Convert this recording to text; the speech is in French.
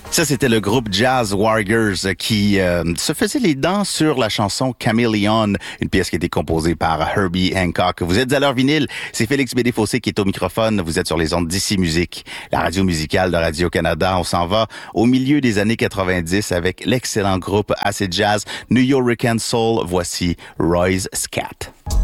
Ça, c'était le groupe Jazz Warriors qui se faisait les dents sur la chanson Chameleon, une pièce qui a été composée par Herbie Hancock. Vous êtes à l'heure vinyle, c'est Félix Bédé-Fossé qui est au microphone. Vous êtes sur les ondes d'Ici Musique, la radio musicale de Radio-Canada. On s'en va au milieu des années 90 avec l'excellent groupe Acid Jazz New York Soul. Voici Roy's Scat.